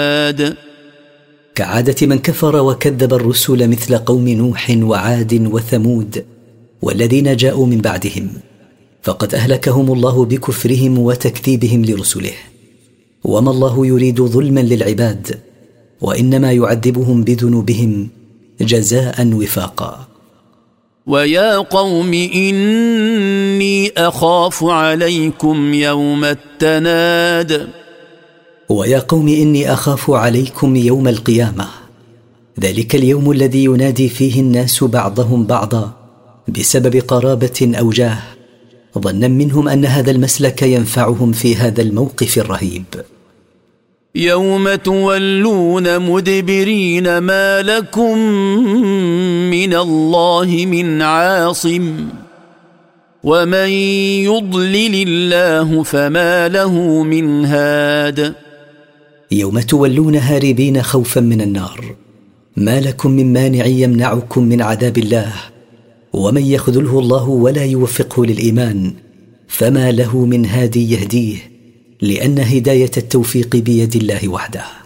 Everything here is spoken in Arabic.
كعادة من كفر وكذب الرسل مثل قوم نوح وعاد وثمود والذين جاءوا من بعدهم، فقد أهلكهم الله بكفرهم وتكذيبهم لرسله. وما الله يريد ظلما للعباد، وإنما يعذبهم بذنوبهم جزاء وفاقا. ويا قوم إني أخاف عليكم يوم التناد. ويا قوم إني أخاف عليكم يوم القيامة، ذلك اليوم الذي ينادي فيه الناس بعضهم بعضا بسبب قرابة أو جاه، ظنا منهم أن هذا المسلك ينفعهم في هذا الموقف الرهيب. يوم تولون مدبرين ما لكم من الله من عاصم ومن يضلل الله فما له من هاد. يوم تولون هاربين خوفا من النار، ما لكم من مانع يمنعكم من عذاب الله، ومن يخذله الله ولا يوفقه للإيمان فما له من هادي يهديه، لأن هداية التوفيق بيد الله وحده.